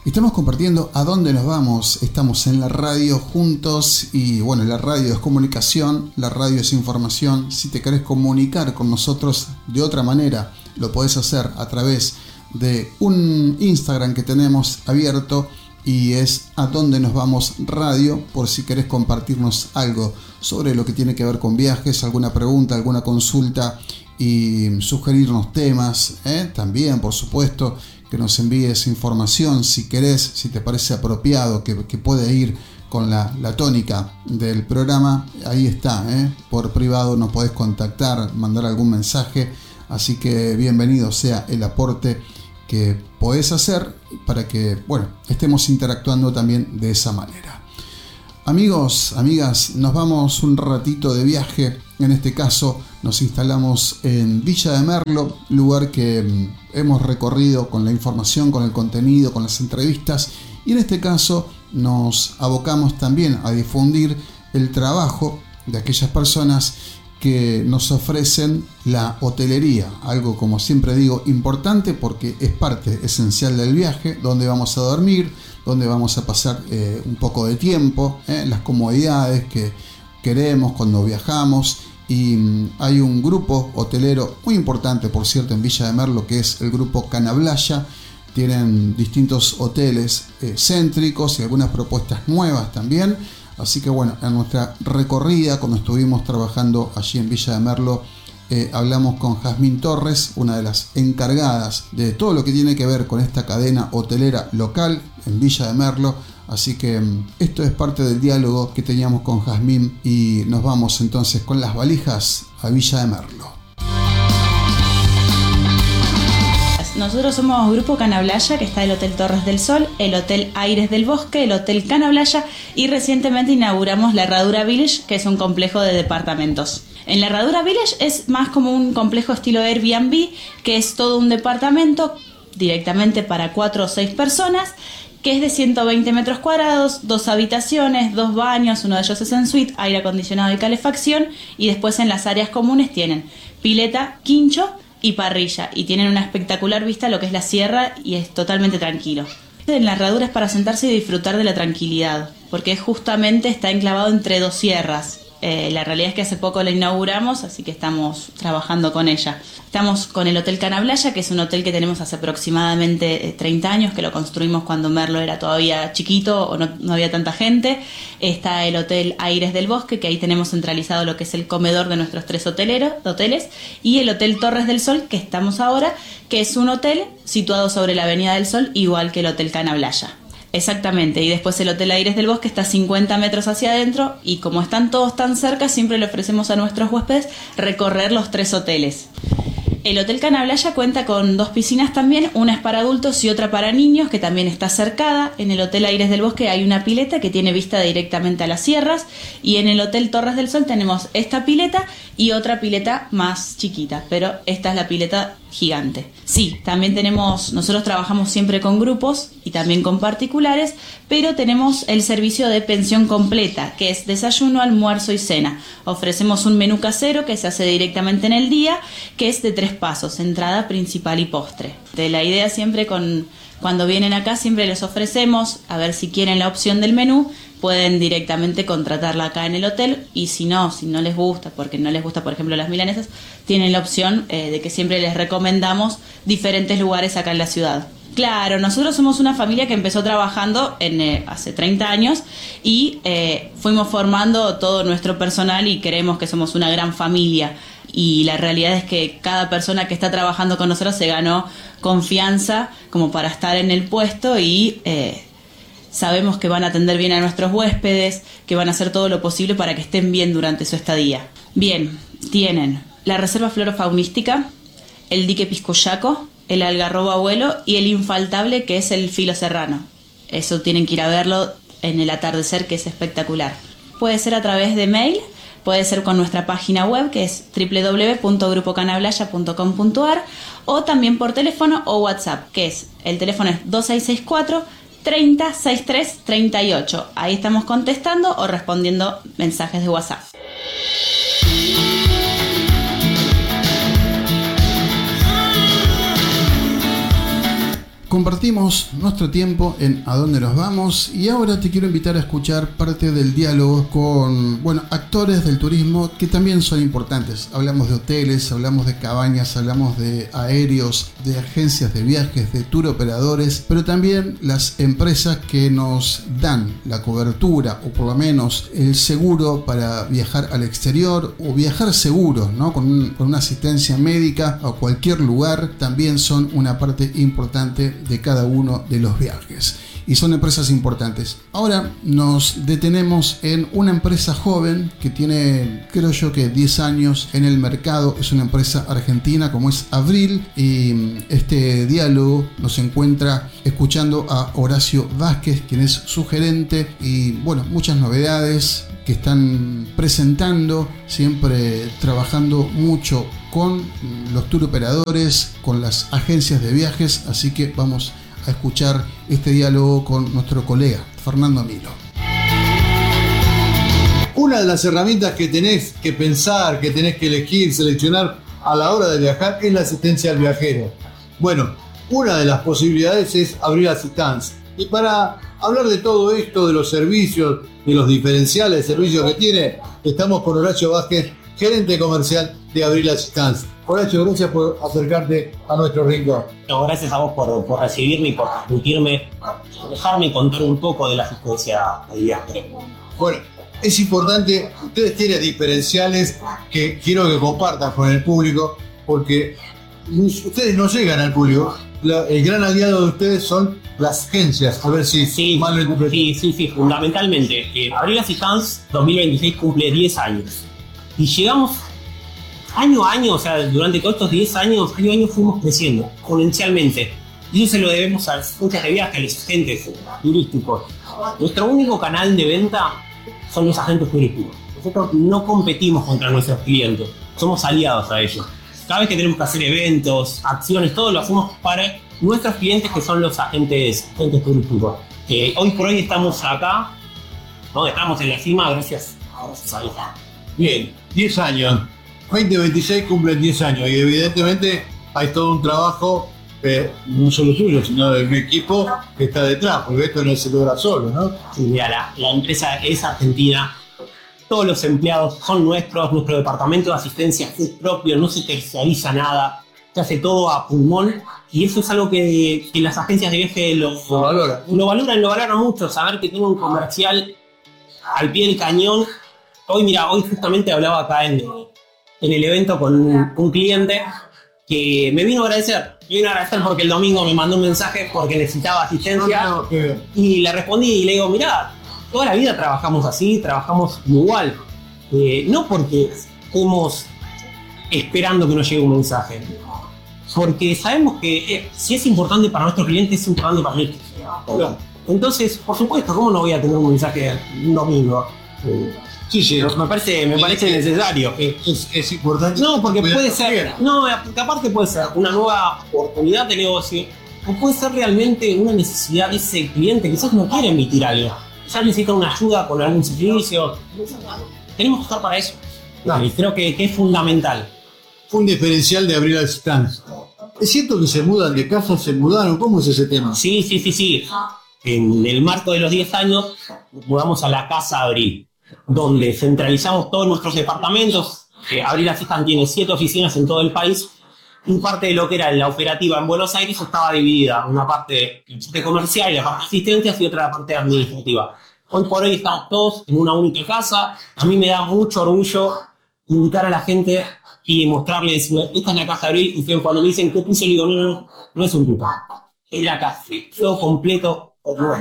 Estamos compartiendo a dónde nos vamos. Estamos en la radio juntos y bueno, la radio es comunicación, la radio es información. Si te querés comunicar con nosotros de otra manera, lo podés hacer a través de un Instagram que tenemos abierto y es a dónde nos vamos radio, por si querés compartirnos algo sobre lo que tiene que ver con viajes, alguna pregunta, alguna consulta y sugerirnos temas, también por supuesto que nos envíes información si querés, si te parece apropiado, que puede ir con la tónica del programa. Ahí está, por privado nos podés contactar, mandar algún mensaje, así que bienvenido sea el aporte que podés hacer para que, bueno, estemos interactuando también de esa manera. Amigos, amigas, nos vamos un ratito de viaje. En este caso nos instalamos en Villa de Merlo, lugar que hemos recorrido con la información, con el contenido, con las entrevistas, y en este caso nos abocamos también a difundir el trabajo de aquellas personas que nos ofrecen la hotelería, algo, como siempre digo, importante porque es parte esencial del viaje, donde vamos a dormir, donde vamos a pasar un poco de tiempo, las comodidades que queremos cuando viajamos. Y hay un grupo hotelero muy importante, por cierto, en Villa de Merlo, que es el grupo Canablaya. Tienen distintos hoteles céntricos y algunas propuestas nuevas también. Así que bueno, en nuestra recorrida, cuando estuvimos trabajando allí en Villa de Merlo, hablamos con Jazmín Torres, una de las encargadas de todo lo que tiene que ver con esta cadena hotelera local en Villa de Merlo. Así que esto es parte del diálogo que teníamos con Jazmín y nos vamos entonces con las valijas a Villa de Merlo. Nosotros somos Grupo Canablaya, que está el Hotel Torres del Sol, el Hotel Aires del Bosque, el Hotel Canablaya y recientemente inauguramos la Herradura Village, que es un complejo de departamentos. En la Herradura Village es más como un complejo estilo Airbnb, que es todo un departamento directamente para 4 o 6 personas, que es de 120 metros cuadrados, 2 habitaciones, 2 baños, uno de ellos es en suite, aire acondicionado y calefacción, y después en las áreas comunes tienen pileta, quincho y parrilla, y tienen una espectacular vista a lo que es la sierra y es totalmente tranquilo. En la Herradura es para sentarse y disfrutar de la tranquilidad, porque justamente está enclavado entre 2 sierras. La realidad es que hace poco la inauguramos, así que estamos trabajando con ella. Estamos con el Hotel Canablaya, que es un hotel que tenemos hace aproximadamente 30 años, que lo construimos cuando Merlo era todavía chiquito o no había tanta gente. Está el Hotel Aires del Bosque, que ahí tenemos centralizado lo que es el comedor de nuestros 3 hoteles, y el Hotel Torres del Sol, que estamos ahora, que es un hotel situado sobre la Avenida del Sol, igual que el Hotel Canablaya. Exactamente, y después el Hotel Aires del Bosque está 50 metros hacia adentro y como están todos tan cerca, siempre le ofrecemos a nuestros huéspedes recorrer los 3 hoteles. El Hotel Canablaya cuenta con 2 piscinas también, una es para adultos y otra para niños, que también está cercada. En el Hotel Aires del Bosque hay una pileta que tiene vista directamente a las sierras, y en el Hotel Torres del Sol tenemos esta pileta y otra pileta más chiquita, pero esta es la pileta gigante. Sí, también nosotros trabajamos siempre con grupos y también con particulares, pero tenemos el servicio de pensión completa, que es desayuno, almuerzo y cena. Ofrecemos un menú casero que se hace directamente en el día, que es de 3 pasos, entrada, principal y postre. La idea siempre cuando vienen acá, siempre les ofrecemos, a ver si quieren la opción del menú, pueden directamente contratarla acá en el hotel, y si no les gusta, porque no les gusta, por ejemplo, las milanesas, tienen la opción de que siempre les recomendamos diferentes lugares acá en la ciudad. Claro, nosotros somos una familia que empezó trabajando hace 30 años y fuimos formando todo nuestro personal y creemos que somos una gran familia. Y la realidad es que cada persona que está trabajando con nosotros se ganó confianza como para estar en el puesto y sabemos que van a atender bien a nuestros huéspedes, que van a hacer todo lo posible para que estén bien durante su estadía. Bien, tienen la reserva florofaunística, el dique Piscoyaco, el algarrobo abuelo y el infaltable que es el filo serrano. Eso tienen que ir a verlo en el atardecer, que es espectacular. Puede ser a través de mail, puede ser con nuestra página web, que es www.grupocanablaya.com.ar, o también por teléfono o WhatsApp, que es el teléfono es 2664 30 63 38. Ahí estamos contestando o respondiendo mensajes de WhatsApp. Compartimos nuestro tiempo en ¿A dónde nos vamos? Y ahora te quiero invitar a escuchar parte del diálogo con, actores del turismo que también son importantes. Hablamos de hoteles, hablamos de cabañas, hablamos de aéreos, de agencias de viajes, de tour operadores, pero también las empresas que nos dan la cobertura o por lo menos el seguro para viajar al exterior o viajar seguros, ¿no? Con una asistencia médica a cualquier lugar, también son una parte importante de cada uno de los viajes y son empresas importantes. Ahora nos detenemos en una empresa joven que tiene, creo yo, que 10 años en el mercado. Es una empresa argentina como es Abril, y este diálogo nos encuentra escuchando a Horacio Vázquez, quien es su gerente, y muchas novedades que están presentando, siempre trabajando mucho con los tour operadores, con las agencias de viajes, así que vamos a escuchar este diálogo con nuestro colega Fernando Milo. Una de las herramientas que tenés que pensar, que tenés que elegir, seleccionar a la hora de viajar es la asistencia al viajero. Bueno, una de las posibilidades es Abril Assistance. Y para hablar de todo esto, de los servicios, de los diferenciales de servicios que tiene, estamos con Horacio Vázquez, gerente comercial de Abril Assistance. Horacio, gracias por acercarte a nuestro rincón. No, gracias a vos por recibirme y por permitirme, dejarme contar un poco de la asistencia al viaje. Bueno, es importante, ustedes tienen diferenciales que quiero que compartan con el público, porque ustedes no llegan al público. El gran aliado de ustedes son las agencias. A ver si mal lo interpreto. Sí, fundamentalmente. Abril Assistance 2026 cumple 10 años. Y llegamos año a año, o sea, durante todos estos 10 años, año a año fuimos creciendo exponencialmente. Y eso se lo debemos a las agencias de viaje, a los agentes turísticos. Nuestro único canal de venta son los agentes turísticos. Nosotros no competimos contra nuestros clientes, somos aliados a ellos. Cada vez que tenemos que hacer eventos, acciones, todo lo hacemos para nuestros clientes, que son los agentes turísticos. Hoy por hoy estamos acá, ¿no? Estamos en la cima gracias a ellos. Bien, 10 años. 2026 cumplen 10 años y evidentemente hay todo un trabajo, no solo tuyo, sino de un equipo que está detrás, porque esto no se logra solo, ¿no? Sí, mira, la empresa es argentina, todos los empleados son nuestros, nuestro departamento de asistencia es propio, no se terciariza nada, se hace todo a pulmón, y eso es algo que las agencias de viaje lo valoran mucho, saber que tiene un comercial al pie del cañón. Hoy justamente hablaba acá en el evento con un cliente que me vino a agradecer. Porque el domingo me mandó un mensaje porque necesitaba asistencia y le respondí y le digo, mirá, toda la vida trabajamos así, trabajamos igual. No porque estemos esperando que nos llegue un mensaje, porque sabemos que si es importante para nuestro cliente, es importante para nosotros. Entonces, por supuesto, ¿cómo no voy a tener un mensaje un domingo? Sí. Me parece necesario. Es importante. No, porque puede ser. No, porque aparte puede ser una nueva oportunidad de negocio. O puede ser realmente una necesidad de ese cliente. Quizás no quiere emitir algo. Quizás necesita una ayuda con algún servicio. Tenemos que estar para eso. Y creo que es fundamental. Fue un diferencial de Abril Assistance. ¿Es cierto que se mudan de casa? ¿Se mudaron? ¿Cómo es ese tema? Sí. En el marco de los 10 años, mudamos a la Casa Abril, donde centralizamos todos nuestros departamentos. Abril Assistance tiene 7 oficinas en todo el país. Y parte de lo que era la operativa en Buenos Aires estaba dividida, una parte comercial y la parte de asistencias y otra parte administrativa. Hoy por hoy estamos todos en una única casa. A mí me da mucho orgullo invitar a la gente y mostrarles, esta es la Casa Abril, y cuando me dicen qué piso, le digo, no es un piso, es la casa, todo completo.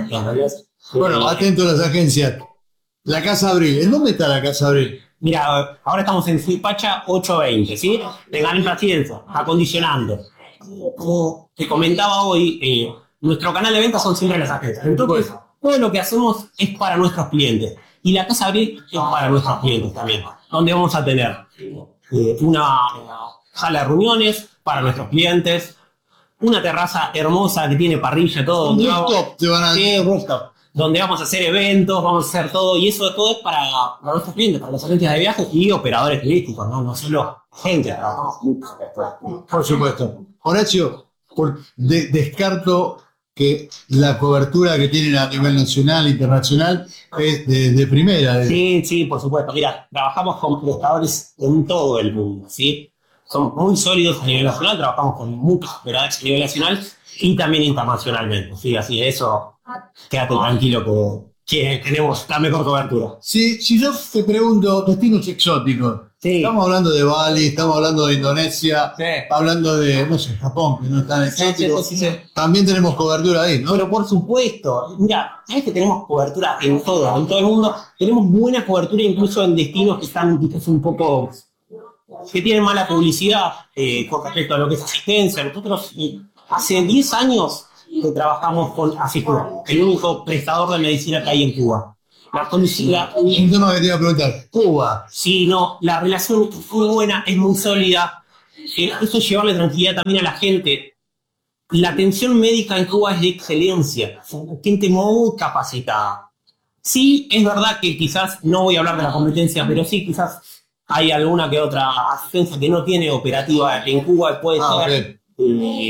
Bueno, atento a las agencias. La Casa Abril, ¿en dónde está la Casa Abril? Mira, ahora estamos en Suipacha 820, ¿sí? Tengan paciencia, acondicionando. Como te comentaba hoy, nuestro canal de ventas son siempre las agencias. Entonces, todo lo que hacemos es para nuestros clientes. Y la Casa Abril es para nuestros clientes también. Donde vamos a tener una sala de reuniones para nuestros clientes, una terraza hermosa que tiene parrilla, todo. Un rooftop te van a decir. Rooftop. Donde vamos a hacer eventos, vamos a hacer todo, y eso todo es para nuestros clientes, para las agencias de viajes y operadores turísticos, no solo gente. Por supuesto. Horacio, descarto que la cobertura que tienen a nivel nacional e internacional es de primera. Sí, por supuesto. Mira, trabajamos con prestadores en todo el mundo, ¿sí? Somos muy sólidos a nivel nacional, trabajamos con muchos operadores a nivel nacional y también internacionalmente, ¿sí? Así de eso, quédate tranquilo que tenemos la mejor cobertura. Si yo te pregunto, destinos exóticos, Sí. estamos hablando de Bali, estamos hablando de Indonesia, Sí. hablando de, no sé, Japón, que no es tan exótico. Sí. También tenemos cobertura ahí, ¿no? Pero por supuesto, mira, sabes que tenemos cobertura en todo el mundo. Tenemos buena cobertura incluso en destinos que están quizás un poco, que tienen mala publicidad con respecto a lo que es asistencia. Nosotros hace 10 años que trabajamos con Asicura, el único prestador de medicina que hay en Cuba. La publicidad, Un tema que te iba a preguntar, Cuba. sí, no, la relación es muy buena, es muy sólida. Eso es llevarle tranquilidad también a la gente. La atención médica en Cuba es de excelencia, gente muy capacitada. Sí, es verdad que quizás, no voy a hablar de la competencia, pero sí quizás hay alguna que otra asistencia que no tiene operativa en Cuba, puede ser Ok.